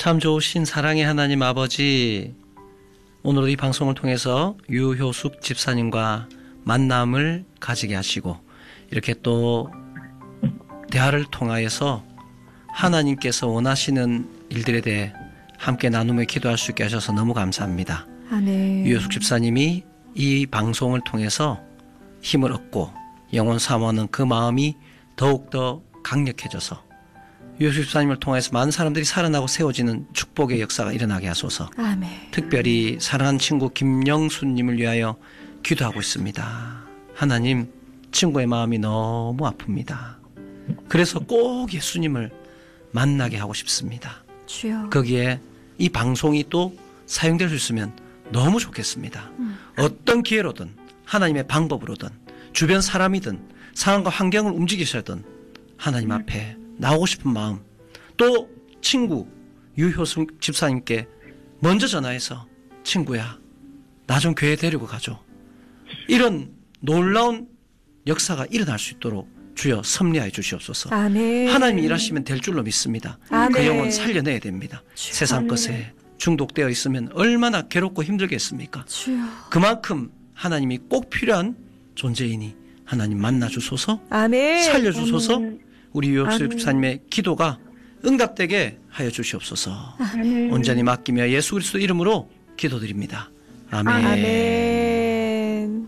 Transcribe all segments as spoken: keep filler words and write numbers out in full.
참 좋으신 사랑의 하나님 아버지, 오늘도 이 방송을 통해서 유효숙 집사님과 만남을 가지게 하시고 이렇게 또 대화를 통하여서 하나님께서 원하시는 일들에 대해 함께 나누며 기도할 수 있게 하셔서 너무 감사합니다. 아, 네. 유효숙 집사님이 이 방송을 통해서 힘을 얻고 영혼 사모하는 그 마음이 더욱더 강력해져서 유효숙 집사님을 통해서 많은 사람들이 살아나고 세워지는 축복의 역사가 일어나게 하소서. 아멘. 특별히 사랑하는 친구 김영수님을 위하여 기도하고 있습니다. 하나님, 친구의 마음이 너무 아픕니다. 그래서 꼭 예수님을 만나게 하고 싶습니다. 주여. 거기에 이 방송이 또 사용될 수 있으면 너무 좋겠습니다. 음. 어떤 기회로든 하나님의 방법으로든 주변 사람이든 상황과 환경을 움직이셔든 하나님 앞에 나오고 싶은 마음, 또 친구 유효숙 집사님께 먼저 전화해서 친구야, 나 좀 교회 데리고 가줘. 이런 놀라운 역사가 일어날 수 있도록 주여 섭리하여 주시옵소서. 아멘. 하나님이 일하시면 될 줄로 믿습니다. 아멘. 그 영혼 살려내야 됩니다. 주여. 세상 것에 중독되어 있으면 얼마나 괴롭고 힘들겠습니까? 주여. 그만큼 하나님이 꼭 필요한 존재이니 하나님 만나 주소서. 아멘. 살려주소서. 아멘. 우리 유효숙 아멘. 집사님의 기도가 응답되게 하여 주시옵소서. 아멘. 온전히 맡기며 예수 그리스도 이름으로 기도드립니다. 아멘. 아멘.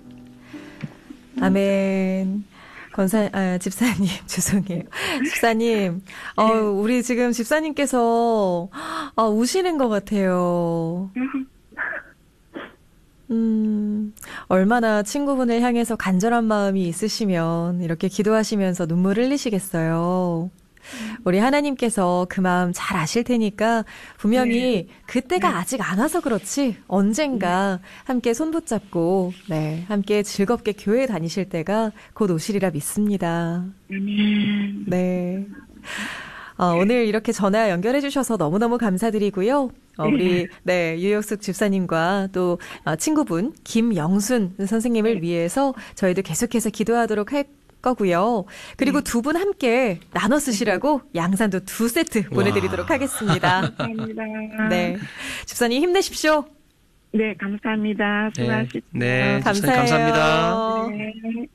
아멘. 권사, 아, 집사님, 죄송해요. 집사님, 어, 우리 지금 집사님께서, 아, 우시는 것 같아요. 음, 얼마나 친구분을 향해서 간절한 마음이 있으시면 이렇게 기도하시면서 눈물 흘리시겠어요. 우리 하나님께서 그 마음 잘 아실 테니까 분명히 네. 그때가 네. 아직 안 와서 그렇지 언젠가 함께 손 붙잡고 네, 함께 즐겁게 교회 다니실 때가 곧 오시리라 믿습니다. 아멘. 네. 어, 오늘 이렇게 전화 연결해 주셔서 너무너무 감사드리고요. 어, 우리 네, 유효숙 집사님과 또 어, 친구분 김영순 선생님을 위해서 저희도 계속해서 기도하도록 할 거고요. 그리고 두 분 함께 나눠 쓰시라고 양산도 두 세트 보내드리도록 하겠습니다. 감사합니다. 네, 집사님 힘내십시오. 네, 감사합니다. 네, 수고하십시오. 네, 감사해요. 감사합니다. 네.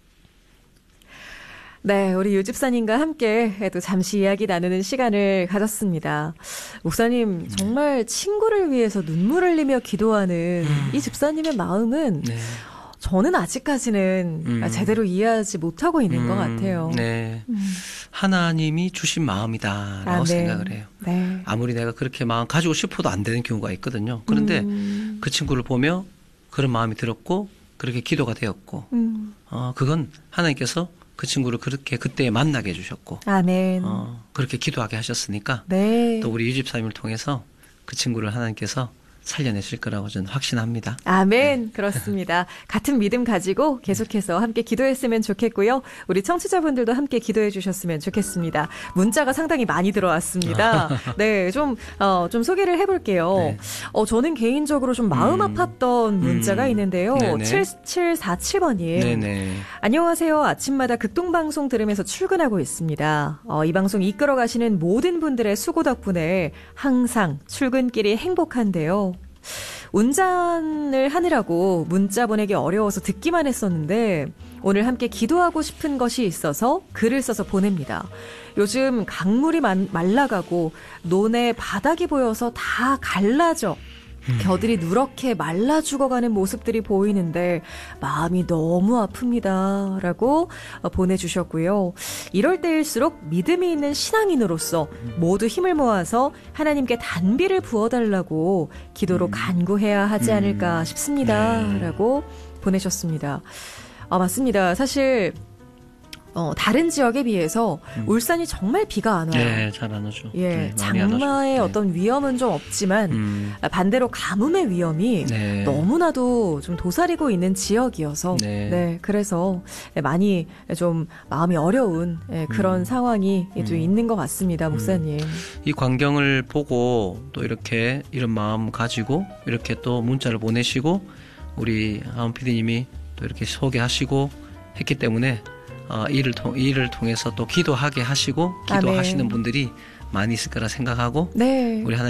네, 우리 유 집사님과 함께 또 잠시 이야기 나누는 시간을 가졌습니다. 목사님, 정말 친구를 위해서 눈물 흘리며 기도하는 음. 이 집사님의 마음은 네. 저는 아직까지는 음. 제대로 이해하지 못하고 있는 음, 것 같아요. 네. 음. 하나님이 주신 마음이다라고 아, 네. 생각을 해요. 네. 아무리 내가 그렇게 마음 가지고 싶어도 안 되는 경우가 있거든요. 그런데 음. 그 친구를 보며 그런 마음이 들었고 그렇게 기도가 되었고 음. 어, 그건 하나님께서 그 친구를 그렇게 그때 만나게 해주셨고 아멘. 어, 그렇게 기도하게 하셨으니까 네. 또 우리 유집사님을 통해서 그 친구를 하나님께서 살려내실 거라고 저는 확신합니다. 아멘. 네. 그렇습니다. 같은 믿음 가지고 계속해서 함께 기도했으면 좋겠고요. 우리 청취자분들도 함께 기도해 주셨으면 좋겠습니다. 문자가 상당히 많이 들어왔습니다. 네, 좀, 어, 좀 소개를 해볼게요. 네. 어, 저는 개인적으로 좀 마음 음. 아팠던 문자가 음. 있는데요. 네네. 칠칠사칠 번님. 네네. 안녕하세요. 아침마다 극동방송 들으면서 출근하고 있습니다. 어, 이 방송 이끌어 가시는 모든 분들의 수고 덕분에 항상 출근길이 행복한데요. 운전을 하느라고 문자 보내기 어려워서 듣기만 했었는데 오늘 함께 기도하고 싶은 것이 있어서 글을 써서 보냅니다. 요즘 강물이 말라가고 논에 바닥이 보여서 다 갈라져 겨들이 누렇게 말라 죽어가는 모습들이 보이는데 마음이 너무 아픕니다. 라고 보내주셨고요. 이럴 때일수록 믿음이 있는 신앙인으로서 모두 힘을 모아서 하나님께 단비를 부어달라고 기도로 간구해야 하지 않을까 싶습니다. 라고 보내셨습니다. 아, 맞습니다. 사실 어, 다른 지역에 비해서 음. 울산이 정말 비가 안 와요. 네, 잘 안 오죠. 예, 네, 많이 안 장마의 오죠. 어떤 위험은 좀 없지만 음. 반대로 가뭄의 위험이 네. 너무나도 좀 도사리고 있는 지역이어서 네. 네, 그래서 많이 좀 마음이 어려운 예, 그런 음. 상황이 좀 음. 있는 것 같습니다, 목사님. 이 광경을 보고 또 이렇게 이런 마음 가지고 이렇게 또 문자를 보내시고 우리 하은 피디님이 또 이렇게 소개하시고 했기 때문에 어, 이를, 통, 이를 통해서 또 기도하게 하시고 기도하시는 아멘. 분들이 많이 있을 거라 생각하고 네. 우리 하나님